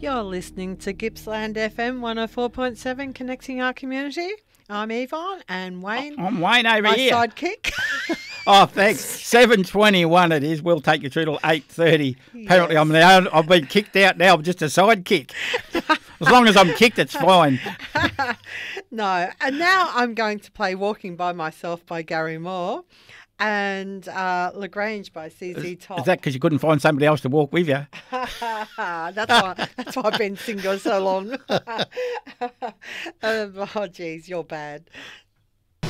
You're listening to Gippsland FM 104.7, connecting our community. I'm Yvonne, and Wayne. I'm Wayne over my here. Sidekick. Oh, thanks. 7:21 it is. We'll take you through till 8:30. Apparently, Yes. I've been kicked out now. I'm just a sidekick. As long as I'm kicked, it's fine. No, and now I'm going to play Walking by Myself by Gary Moore and Lagrange by CZ Top. Is that because you couldn't find somebody else to walk with you? That's why I've been single so long. Oh, geez, you're bad.